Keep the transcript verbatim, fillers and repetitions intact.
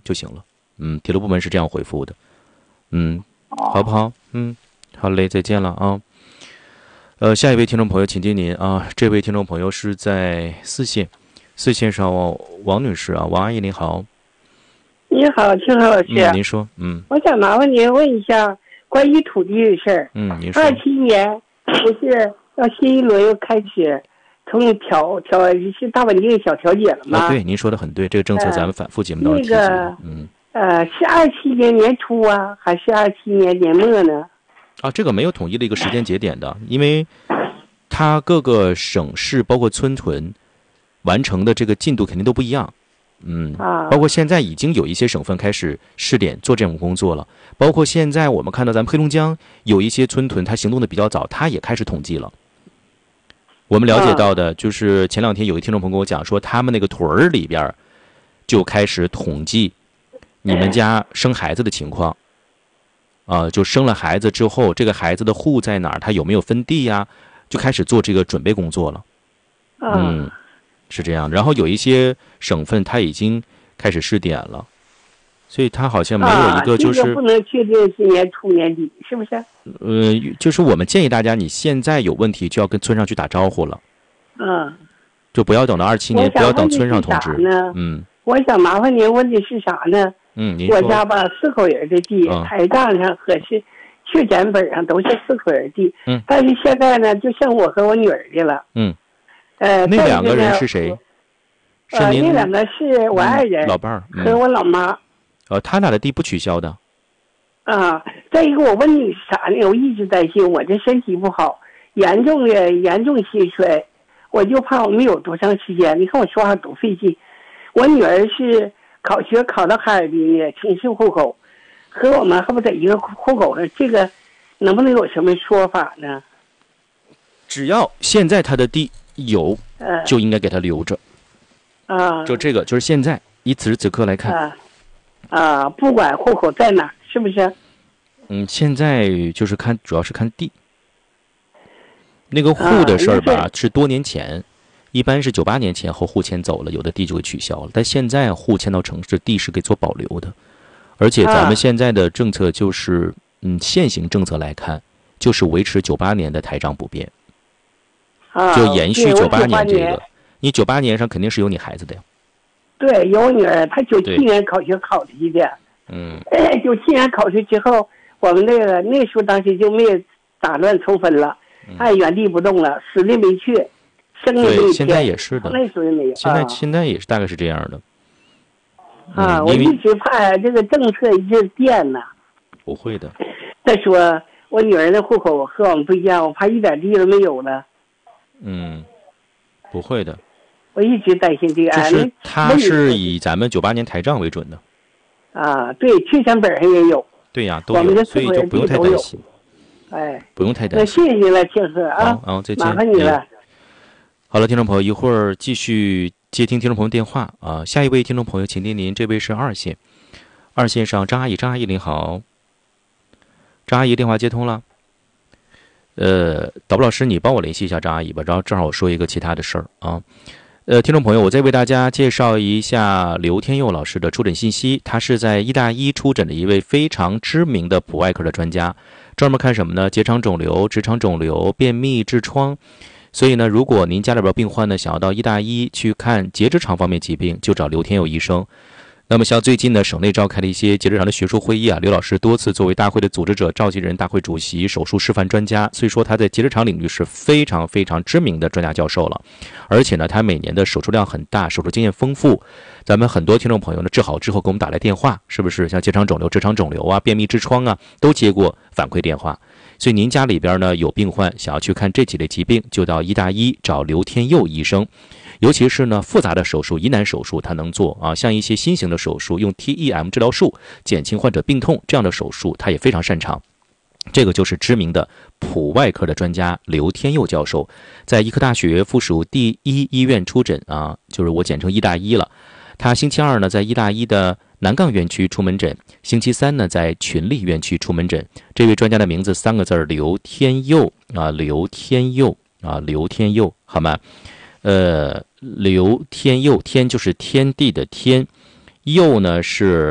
就行了。嗯，铁路部门是这样回复的。嗯，好不好？嗯，好嘞，再见了啊。呃，下一位听众朋友，请接您啊。这位听众朋友是在四线，四线上王女士啊，王阿姨您好。 你好，青河老师、 嗯。您说，嗯。 我想麻烦您问一下关于土地的事儿。 嗯，您说。 二七年不是要新一轮又开始从调调是大稳定小调解了吗？ 啊，对，您说的很对，这个政策咱们反复节目当中提及、呃。那个，嗯， 呃，是二七年年初啊，还是二七年年末呢？ 啊，这个没有统一的一个时间节点的，因为它各个省市包括村屯完成的这个进度肯定都不一样。嗯，包括现在已经有一些省份开始试点做这种工作了，包括现在我们看到咱们黑龙江有一些村屯，它行动的比较早，它也开始统计了。我们了解到的就是前两天有一听众朋友跟我讲说，他们那个屯儿里边就开始统计你们家生孩子的情况，啊、呃，就生了孩子之后，这个孩子的户在哪儿，他有没有分地呀，就开始做这个准备工作了。嗯。是这样，然后有一些省份它已经开始试点了，所以它好像没有一个就是、啊这个、不能确定是年初年底，是不是？ 呃，就是我们建议大家，你现在有问题就要跟村上去打招呼了。 嗯， 就不要等到二七年，不要等村上通知。嗯， 我想麻烦您问的是啥呢？ 嗯，您说。 我家吧四口人的地， 嗯、 台账上和是确诊本上都是四口人地。 嗯， 但是现在呢，就剩我和我女儿的了。 嗯。 呃， 那两个人是谁？ 是您、呃、那两个是我爱人、 嗯、老伴儿、 嗯、和我老妈。 呃，他俩的地不取消的。 啊，再一个，我问你啥呢？我一直担心我这身体不好，严重的严重心衰，我就怕我没有多长时间。你看我说话多费劲。我女儿是考学考到哈尔滨的城市户口，和我们还不在一个户口上，这个能不能有什么说法呢？ 只要现在他的地有，就应该给他留着。 啊， 就这个，就是现在以此时此刻来看， 啊，啊，不管户口在哪，是不是？ 嗯，现在就是看，主要是看地。那个户的事儿吧，啊、是多年前，一般是九八年前后户迁走了，有的地就会取消了。但现在户迁到城市，地是给做保留的。而且咱们现在的政策就是，啊、嗯，现行政策来看，就是维持九八年的台账不变。 啊， 就延续九八年这个，你九八年上肯定是有你孩子的呀。 对，有我女儿，她九七年考学考出去的。 嗯。 九七年考出之后，我们那个那时候当时就没打乱抽分了，还原地不动了，死的没去，生的没对，现在也是的。 那时候也没有。 现在、啊、现在也是大概是这样的。 啊， 嗯、 我一直怕这个政策一直变呢。 不会的。 再说我女儿的户口和我们不一样，我怕一点地都没有了。 嗯，不会的。 我一直担心这个。 就是它是以咱们九八年台账为准的。 啊，对，确诊本上也有。 对呀、啊，都有，所以就不用太担心。 哎， 不用太担心。 那谢谢了，庆贺啊。 好，再见。 麻烦你了、嗯。 好了，听众朋友，一会儿继续接听听众朋友电话啊。下一位听众朋友，请听您，这位是二线，二线上张阿姨，张阿姨您好。张阿姨电话接通了。呃，导播老师，你帮我联系一下张阿姨吧，然后正好我说一个其他的事儿啊。呃，听众朋友，我再为大家介绍一下刘天佑老师的出诊信息。他是在医大一出诊的一位非常知名的普外科的专家，专门看什么呢？结肠肿瘤、直肠肿瘤、便秘、痔疮。所以呢，如果您家里边病患呢想要到医大一去看结直肠方面疾病，就找刘天佑医生。那么像最近呢，省内召开了一些结直肠的学术会议啊，刘老师多次作为大会的组织者、召集人、大会主席、手术示范专家，所以说他在结直肠领域是非常非常知名的专家教授了。而且呢，他每年的手术量很大，手术经验丰富。咱们很多听众朋友呢治好之后给我们打来电话，是不是像结肠肿瘤、直肠肿瘤啊、便秘、痔疮啊，都接过反馈电话。所以您家里边呢有病患想要去看这几类疾病，就到医大一找刘天佑医生。尤其是呢复杂的手术、疑难手术他能做啊，像一些新型的手术，用 T E M 治疗术减轻患者病痛这样的手术，他也非常擅长。这个就是知名的普外科的专家刘天佑教授，在医科大学附属第一医院出诊啊，就是我简称医大一了。他星期二呢在医大一的南岗院区出门诊，星期三呢在群力院区出门诊。这位专家的名字三个字，刘天佑啊，刘天佑啊，刘天佑，好吗？呃，刘天佑，天就是天地的天，佑呢是